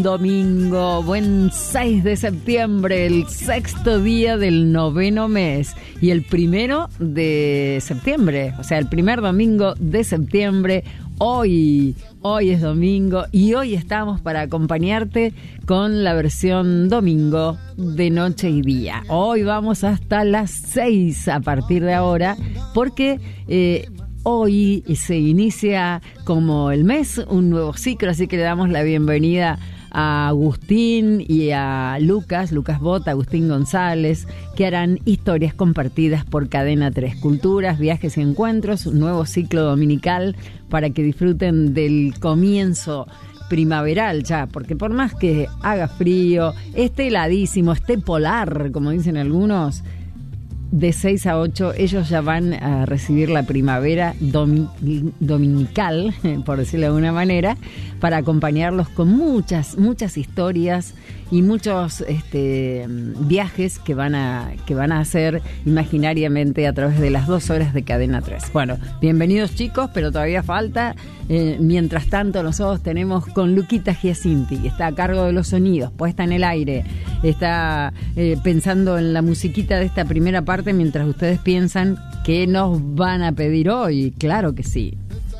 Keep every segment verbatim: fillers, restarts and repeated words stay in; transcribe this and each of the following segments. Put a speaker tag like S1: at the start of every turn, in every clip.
S1: Domingo, buen seis de septiembre, el sexto día del noveno mes y el primero de septiembre, o sea, el primer domingo de septiembre. Hoy, hoy es domingo y hoy estamos para acompañarte con la versión domingo de noche y día. Hoy vamos hasta las seis a partir de ahora porque eh, hoy se inicia como el mes un nuevo ciclo, así que le damos la bienvenida a Agustín y a Lucas, Lucas Bota, Agustín González, que harán historias compartidas por Cadena tres. Culturas, viajes y encuentros, un nuevo ciclo dominical para que disfruten del comienzo primaveral ya, porque por más que haga frío, esté heladísimo, esté polar, como dicen algunos, de seis a ocho ellos ya van a recibir la primavera domi- dominical, por decirlo de alguna manera, para acompañarlos con muchas, muchas historias y muchos este, viajes que van a que van a hacer imaginariamente a través de las dos horas de Cadena tres. Bueno, bienvenidos chicos, pero todavía falta. Eh, mientras tanto, nosotros tenemos con Luquita Giacinti, que está a cargo de los sonidos, puesta en el aire, está eh, pensando en la musiquita de esta primera parte mientras ustedes piensan qué nos van a pedir hoy. Claro que sí.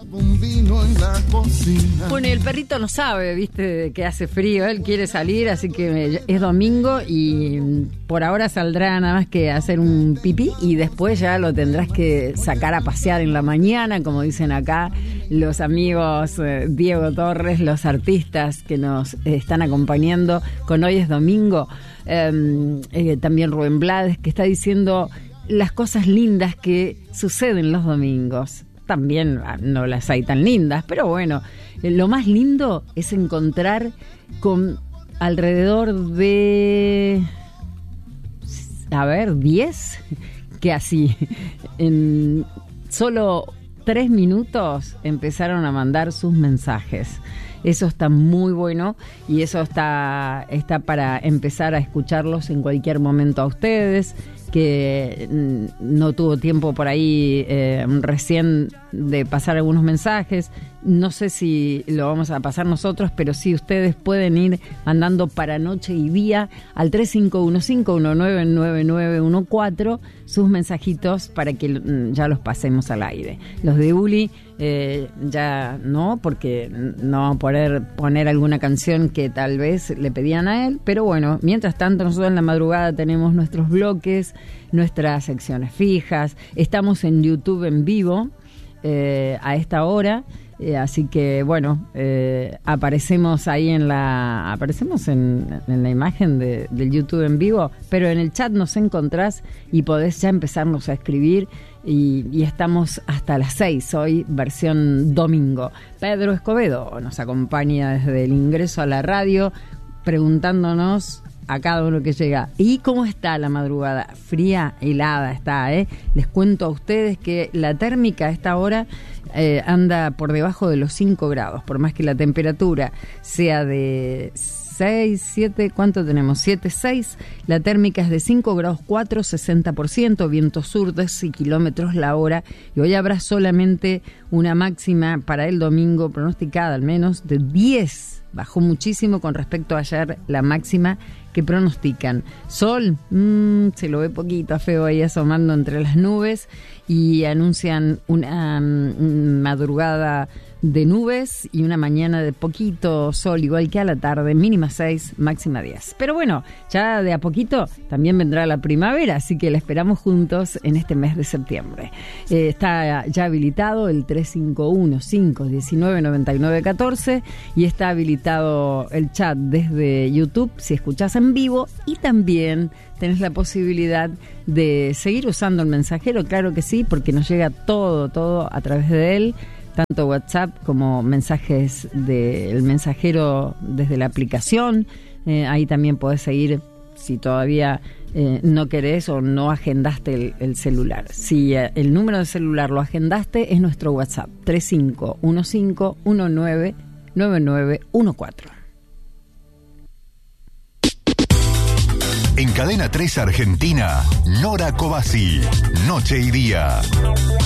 S1: Bueno, y el perrito no sabe, viste, que hace frío, él quiere salir, así que es domingo y por ahora saldrá nada más que a hacer un pipí y después ya lo tendrás que sacar a pasear en la mañana, como dicen acá los amigos eh, Diego Torres, los artistas que nos eh, están acompañando con Hoy es Domingo, eh, eh, también Rubén Blades, que está diciendo las cosas lindas que suceden los domingos. También no las hay tan lindas, pero bueno, lo más lindo es encontrar con alrededor de, a ver, diez, que así, en solo tres minutos empezaron a mandar sus mensajes. Eso está muy bueno y eso está, está para empezar a escucharlos en cualquier momento a ustedes, que no tuvo tiempo por ahí eh, recién de pasar algunos mensajes. No sé si lo vamos a pasar nosotros, pero sí ustedes pueden ir mandando para noche y día al tres cinco uno cinco uno nueve nueve nueve uno cuatro sus mensajitos para que ya los pasemos al aire. Los de Uli eh, ya no, porque no vamos a poder poner alguna canción que tal vez le pedían a él, pero bueno, mientras tanto nosotros en la madrugada tenemos nuestros bloques, nuestras secciones fijas, estamos en YouTube en vivo eh, a esta hora. Eh, así que bueno, eh, aparecemos ahí en la aparecemos en, en la imagen de, del YouTube en vivo, pero en el chat nos encontrás y podés ya empezarnos a escribir y, y estamos hasta las seis hoy, versión domingo. Pedro Escobedo nos acompaña desde el ingreso a la radio preguntándonos a cada uno que llega, ¿y cómo está la madrugada? Fría, helada está, ¿eh? Les cuento a ustedes que la térmica a esta hora eh, anda por debajo de los cinco grados, por más que la temperatura sea de seis, siete, ¿cuánto tenemos? siete, seis, la térmica es de cinco grados cuatro, sesenta por ciento, viento sur de seis kilómetros la hora, y hoy habrá solamente una máxima para el domingo pronosticada al menos de diez. Bajó muchísimo con respecto a ayer la máxima que pronostican. Sol, mmm, se lo ve poquito feo ahí asomando entre las nubes y anuncian una um, madrugada de nubes y una mañana de poquito sol, igual que a la tarde, mínima seis, máxima diez. Pero bueno, ya de a poquito también vendrá la primavera, así que la esperamos juntos en este mes de septiembre. Eh, está ya habilitado el tres cinco uno cinco uno nueve nueve nueve uno cuatro y está habilitado el chat desde YouTube si escuchás en vivo, y también tenés la posibilidad de seguir usando el mensajero, claro que sí, porque nos llega todo, todo a través de él, tanto WhatsApp como mensajes del mensajero desde la aplicación. Eh, ahí también podés seguir si todavía eh, no querés o no agendaste el, el celular. Si eh, el número de celular lo agendaste, es nuestro WhatsApp, tres cinco uno cinco uno nueve nueve nueve uno cuatro.
S2: En Cadena tres Argentina, Nora Cobasi, Noche y Día.